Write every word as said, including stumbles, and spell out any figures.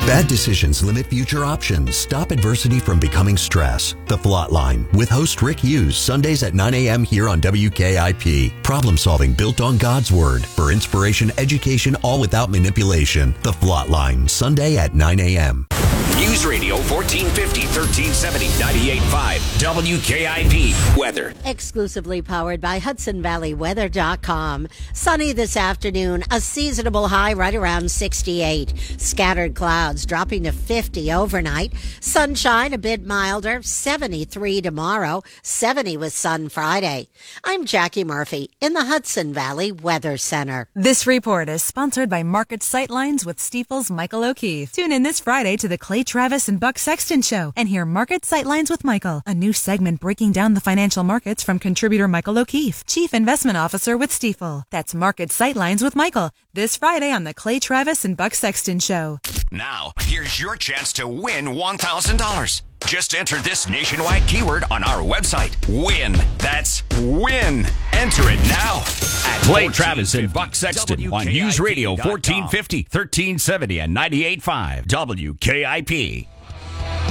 Bad decisions limit future options. Stop adversity from becoming stress. The Flot Line with host Rick Hughes, Sundays at nine a.m. here on W K I P. Problem solving built on God's Word. For inspiration, education, all without manipulation. The Flot Line, Sunday at nine a.m. News Radio fourteen fifty, thirteen seventy, ninety-eight point five W K I P Weather. Exclusively powered by Hudson Valley Weather dot com. Sunny this afternoon, a seasonable high right around sixty-eight. Scattered clouds dropping to fifty overnight. Sunshine a bit milder, seventy-three tomorrow, seventy with sun Friday. I'm Jackie Murphy in the Hudson Valley Weather Center. This report is sponsored by Market Sightlines with Stifel's Michael O'Keefe. Tune in this Friday to the Clay Travis and Buck Sexton Show and hear Market Sightlines with Michael, a new segment breaking down the financial markets from contributor Michael O'Keefe, Chief Investment Officer with Stifel. That's Market Sightlines with Michael, this Friday on the Clay Travis and Buck Sexton Show. Now, here's your chance to win one thousand dollars. Just enter this nationwide keyword on our website. WIN. That's WIN. Enter it now. At Clay Travis and Buck Sexton on News Radio fourteen fifty, thirteen seventy, and ninety-eight point five W K I P.